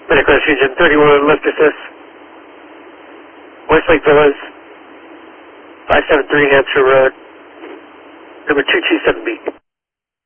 Midwest Region 31, lift assist. Westlake Villas, 573 Hampshire Road, number 227B.